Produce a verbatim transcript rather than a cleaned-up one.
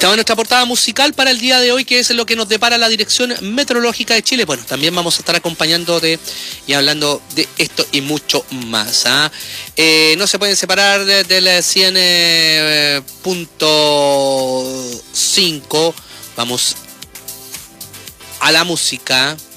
Estamos en nuestra portada musical para el día de hoy, que es lo que nos depara la Dirección Meteorológica de Chile. Bueno, también vamos a estar acompañándote y hablando de esto y mucho más. ¿ah? Eh, no se pueden separar de, del cien punto cinco. Vamos a la música.